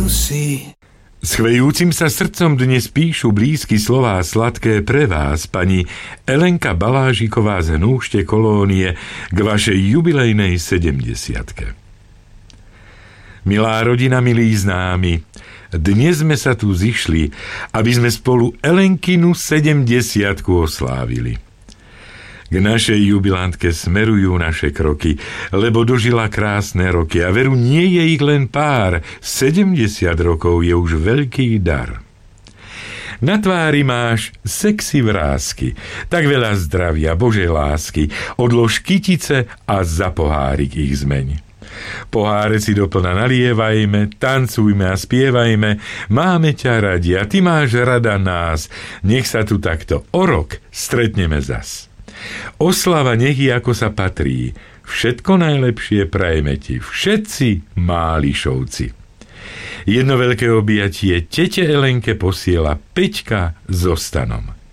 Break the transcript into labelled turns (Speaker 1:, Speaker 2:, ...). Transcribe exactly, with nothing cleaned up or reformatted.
Speaker 1: tu si.
Speaker 2: S chvejúcim sa srdcom dnes píšu blízky slová sladké pre vás, pani Elenka Balážiková z Hnúšte Kolónie, k vašej jubilejnej sedemdesiatke. Milá rodina, milí známi, dnes sme sa tu zišli, aby sme spolu Elenkinu sedemdesiatku oslávili. K našej jubilantke smerujú naše kroky, lebo dožila krásne roky a veru nie je ich len pár, sedemdesiat rokov je už veľký dar. Na tvári máš sexy vrásky, tak veľa zdravia, Božej lásky, odlož kytice a za pohárik ich zmeň. Poháre si doplna nalievajme, tancujme a spievajme, máme ťa radi a ty máš rada nás, nech sa tu takto o rok stretneme zas. Oslava nech je ako sa patrí, všetko najlepšie prajeme ti, všetci Málišovci. Jedno veľké objatie tete Elenke posiela Peťka so Stanom.